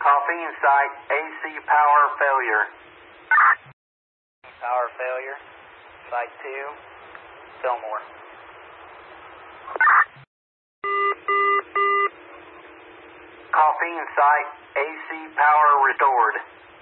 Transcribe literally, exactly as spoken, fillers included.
Coffee site, A C power failure. Power failure. Site two, Fillmore. Coffee site, A C power restored.